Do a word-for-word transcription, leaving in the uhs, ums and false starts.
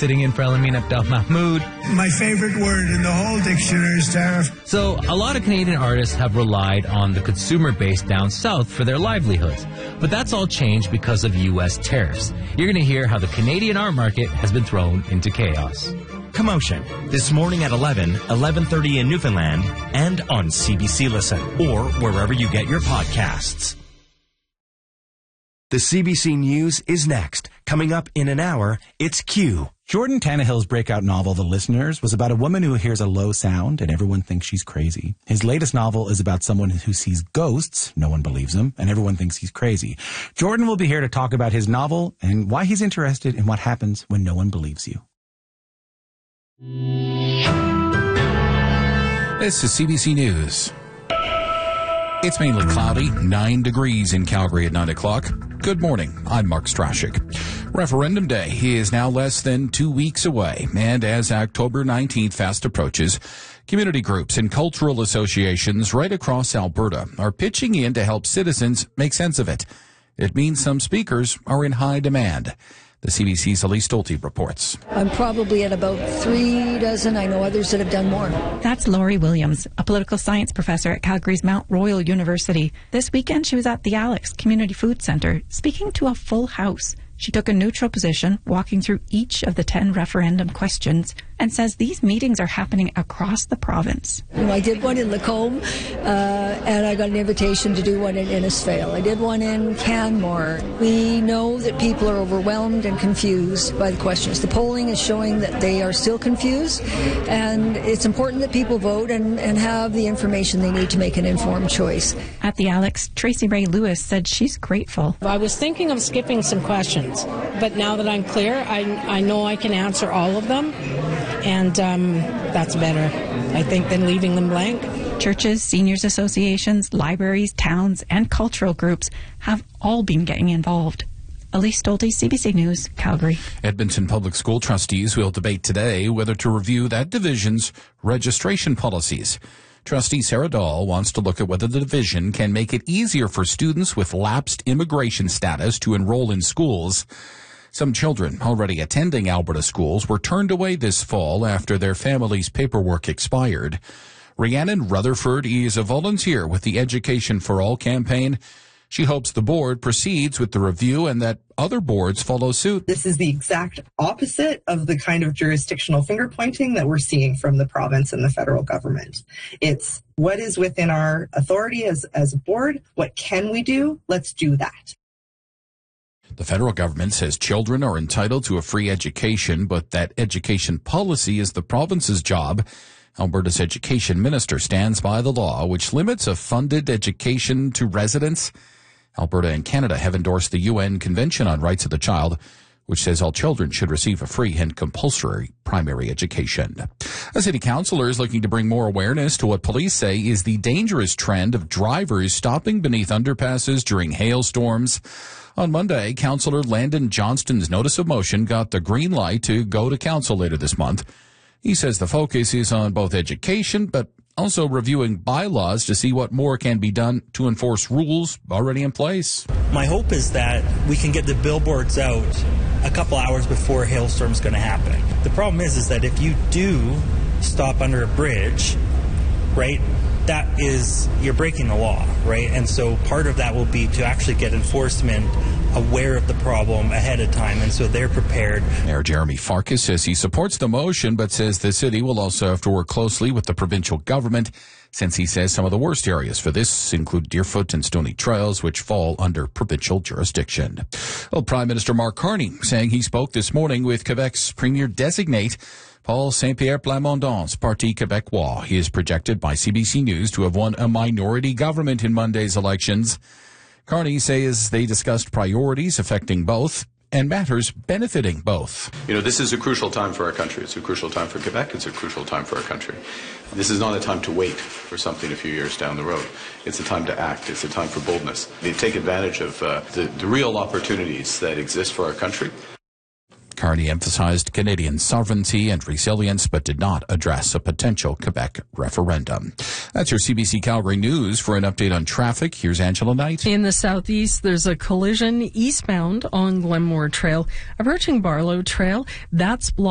sitting in for Alameen Abdel Mahmoud. My favorite word in the whole dictionary is tariff. So a lot of Canadian artists have relied on the consumer base down south for their livelihoods. But that's all changed because of U S tariffs. You're going to hear how the Canadian art market has been thrown into chaos. Commotion, this morning at eleven, eleven thirty in Newfoundland, and on C B C Listen, or wherever you get your podcasts. The C B C News is next. Coming up in an hour, it's Q. Jordan Tannehill's breakout novel, The Listeners, was about a woman who hears a low sound and everyone thinks she's crazy. His latest novel is about someone who sees ghosts, no one believes him, and everyone thinks he's crazy. Jordan will be here to talk about his novel and why he's interested in what happens when no one believes you. This is C B C News. It's mainly cloudy, nine degrees in Calgary at nine o'clock. Good morning. I'm Mark Strashik. Referendum Day is now less than two weeks away, and as October nineteenth fast approaches, community groups and cultural associations right across Alberta are pitching in to help citizens make sense of it. It means some speakers are in high demand. The C B C's Elise Stolte reports. I'm probably at about three dozen. I know others that have done more. That's Laurie Williams, a political science professor at Calgary's Mount Royal University. This weekend, she was at the Alex Community Food Centre, speaking to a full house. She took a neutral position, walking through each of the ten referendum questions, and says these meetings are happening across the province. You know, I did one in Lacombe, uh, and I got an invitation to do one in Innisfail. I did one in Canmore. We know that people are overwhelmed and confused by the questions. The polling is showing that they are still confused, and it's important that people vote and, and have the information they need to make an informed choice. At the Alex, Tracy Ray Lewis said she's grateful. I was thinking of skipping some questions, but now that I'm clear, I, I know I can answer all of them, and um, that's better, I think, than leaving them blank. Churches, seniors associations, libraries, towns, and cultural groups have all been getting involved. Elise Stolte, C B C News, Calgary. Edmonton Public School trustees will debate today whether to review that division's registration policies. Trustee Sarah Dahl wants to look at whether the division can make it easier for students with lapsed immigration status to enroll in schools. Some children already attending Alberta schools were turned away this fall after their family's paperwork expired. Rhiannon Rutherford is a volunteer with the Education for All campaign. She hopes the board proceeds with the review and that other boards follow suit. This is the exact opposite of the kind of jurisdictional finger pointing that we're seeing from the province and the federal government. It's what is within our authority as, as a board. What can we do? Let's do that. The federal government says children are entitled to a free education, but that education policy is the province's job. Alberta's education minister stands by the law, which limits a funded education to residents. Alberta and Canada have endorsed the U N Convention on Rights of the Child, which says all children should receive a free and compulsory primary education. A city councillor is looking to bring more awareness to what police say is the dangerous trend of drivers stopping beneath underpasses during hailstorms. On Monday, Councillor Landon Johnston's notice of motion got the green light to go to council later this month. He says the focus is on both education, but also reviewing bylaws to see what more can be done to enforce rules already in place. My hope is that we can get the billboards out a couple hours before a hailstorm's going to happen. The problem is, is that if you do stop under a bridge, right, that is, you're breaking the law, right? And so part of that will be to actually get enforcement aware of the problem ahead of time, and so they're prepared. Mayor Jeremy Farkas says he supports the motion, but says the city will also have to work closely with the provincial government, since he says some of the worst areas for this include Deerfoot and Stony Trails, which fall under provincial jurisdiction. Well, Prime Minister Mark Carney saying he spoke this morning with Quebec's premier-designate, Paul Saint-Pierre Plamondon's Parti Québécois. He is projected by C B C News to have won a minority government in Monday's elections. Carney says they discussed priorities affecting both and matters benefiting both. You know, this is a crucial time for our country. It's a crucial time for Quebec. It's a crucial time for our country. This is not a time to wait for something a few years down the road. It's a time to act. It's a time for boldness. They take advantage of uh, the, the real opportunities that exist for our country. Carney emphasized Canadian sovereignty and resilience, but did not address a potential Quebec referendum. That's your C B C Calgary News. For an update on traffic, here's Angela Knight. In the southeast, there's a collision eastbound on Glenmore Trail, approaching Barlow Trail. That's blocked.